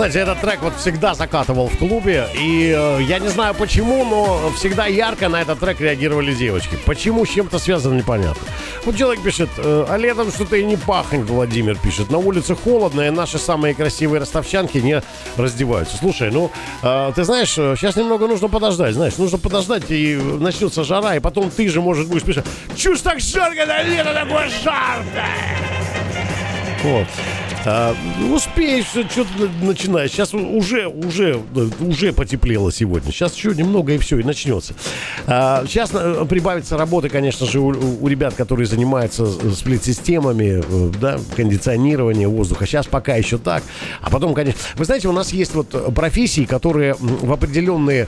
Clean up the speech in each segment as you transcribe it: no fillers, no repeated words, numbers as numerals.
Знаете, этот трек вот всегда закатывал в клубе, и я не знаю почему, но всегда ярко на этот трек реагировали девочки. Почему, с чем-то связано, непонятно. Вот человек пишет, а летом что-то и не пахнет, Владимир пишет. На улице холодно, и наши самые красивые ростовчанки не раздеваются. Слушай, ну, ты знаешь, сейчас немного нужно подождать, нужно подождать, и начнется жара, и потом ты же, может, будешь писать, чушь так жарко, да лето такое жарко. Вот. Успеешь что-то начинать. Сейчас уже потеплело сегодня. Сейчас еще немного и все, и начнется. Сейчас прибавится работы, конечно же, у ребят, которые занимаются сплит-системами, да, кондиционирование воздуха. Сейчас пока еще так. А потом, конечно... Вы знаете, у нас есть вот профессии, которые в определенные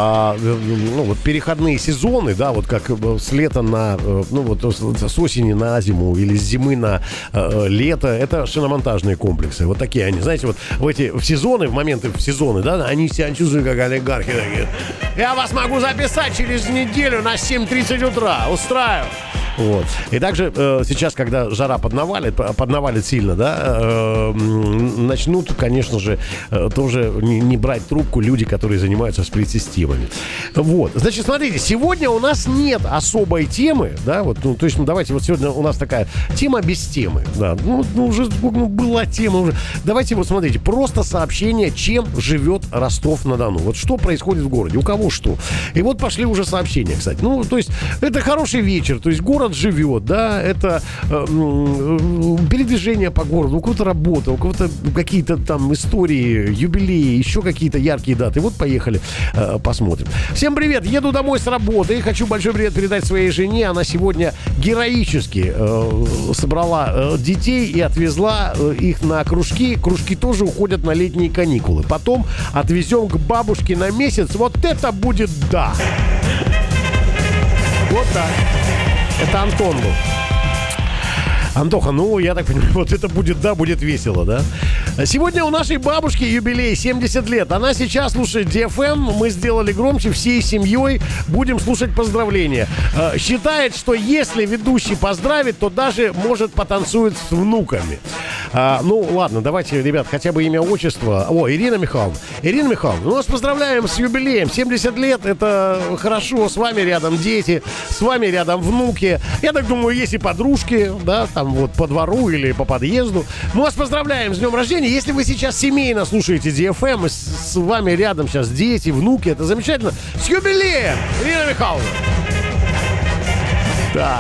вот переходные сезоны, да, вот как с лета на... с осени на зиму или с зимы на лето. Это шиномонтажные комплексы. Вот такие они. Знаете, вот в сезоны, в моменты в сезоны, да, они себя чувствуют как олигархи такие. Я вас могу записать через неделю на 7:30 утра. Устраиваю. Вот. И также сейчас, когда жара поднавалит сильно, да, начнут, конечно же, тоже не брать трубку люди, которые занимаются сплит-системами. Вот. Значит, смотрите, сегодня у нас нет особой темы, да, вот, то есть, давайте, вот сегодня у нас такая тема без темы, да, уже была тема уже. Давайте, вот, смотрите, просто сообщение, чем живет Ростов-на-Дону. Вот что происходит в городе, у кого что. И вот пошли уже сообщения, кстати. То есть, это хороший вечер, то есть, город живет, да, это передвижение по городу, у кого-то работа, у кого-то какие-то там истории, юбилеи, еще какие-то яркие даты. Вот поехали, посмотрим. Всем привет, еду домой с работы, хочу большой привет передать своей жене, она сегодня героически собрала детей и отвезла их на кружки тоже уходят на летние каникулы, потом отвезем к бабушке на месяц, вот это будет да! Вот так. Это Антон был. Антоха, я так понимаю, вот это будет весело, да? Сегодня у нашей бабушки юбилей, 70 лет. Она сейчас слушает DFM, мы сделали громче, всей семьей будем слушать поздравления. Считает, что если ведущий поздравит, то даже, может, потанцует с внуками. Ладно, давайте, ребят, хотя бы имя, отчество. Ирина Михайловна. Ирина Михайловна, мы вас поздравляем с юбилеем. 70 лет, это хорошо. С вами рядом дети, с вами рядом внуки. Я так думаю, есть и подружки, да, там вот по двору или по подъезду. Мы вас поздравляем с днем рождения. Если вы сейчас семейно слушаете DFM, и с вами рядом сейчас дети, внуки, это замечательно. С юбилеем, Ирина Михайловна. Да.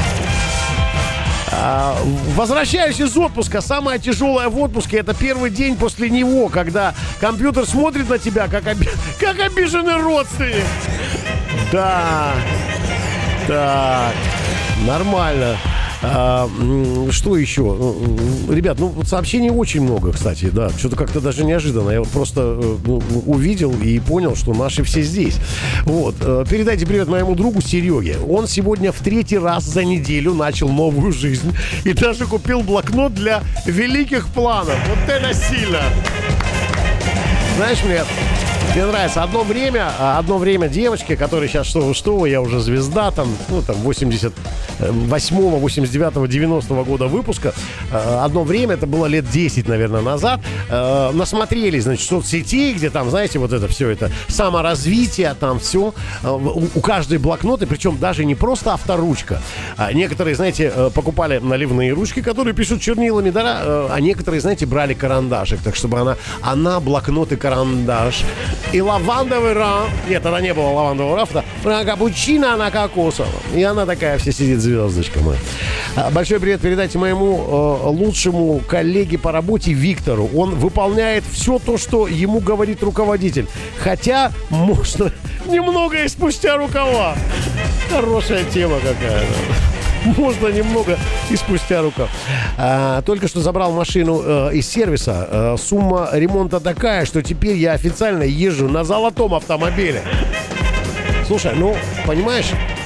Возвращаюсь из отпуска. Самое тяжелое в отпуске — это первый день после него, когда компьютер смотрит на тебя, как обиженный родственник. Да. Так. Нормально. Что еще? Ребят, сообщений очень много, кстати, да. Что-то как-то даже неожиданно. Я вот просто увидел и понял, что наши все здесь. Вот. Передайте привет моему другу Сереге. Он сегодня в 3-й раз за неделю начал новую жизнь и даже купил блокнот для великих планов. Вот это сильно! Знаешь, мне нравится. Одно время девочки, которые сейчас что, я уже звезда, там 88-го, 89-го, 90-го года выпуска. Одно время, это было лет 10, наверное, назад, насмотрелись, значит, соцсетей, где там, знаете, вот это все, это саморазвитие, там все. У каждой блокноты, причем даже не просто авторучка. Некоторые, знаете, покупали наливные ручки, которые пишут чернилами, да, а некоторые, знаете, брали карандашик, так чтобы она блокнот и карандаш. И лавандовый раф. Нет, тогда не было лавандового рафа. Капучино на кокосовом. И она такая вся сидит, звездочка моя. Большой привет передайте моему лучшему коллеге по работе Виктору. Он выполняет все то, что ему говорит руководитель. Хотя можно немного и спустя рукава. Хорошая тема какая-то. Можно немного и спустя рукав. Только что забрал машину из сервиса. Сумма ремонта такая, что теперь я официально езжу на золотом автомобиле. Слушай, понимаешь,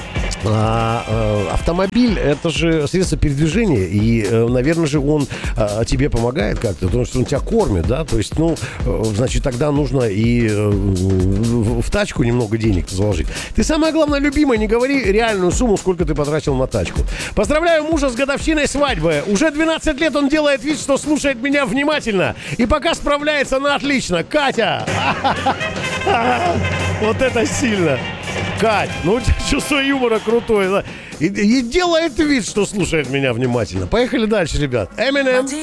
Автомобиль — это же средство передвижения, и, наверное же, он тебе помогает как-то, потому что он тебя кормит, да, то есть, значит, тогда нужно и в тачку немного денег заложить. Ты, самое главное, любимая, не говори реальную сумму, сколько ты потратил на тачку. Поздравляю мужа с годовщиной свадьбы. Уже 12 лет он делает вид, что слушает меня внимательно, и пока справляется на отлично. Катя! Вот это сильно! Кать, ну у тебя чувство юмора крутое. Да? И делает вид, что слушает меня внимательно. Поехали дальше, ребят. Eminem.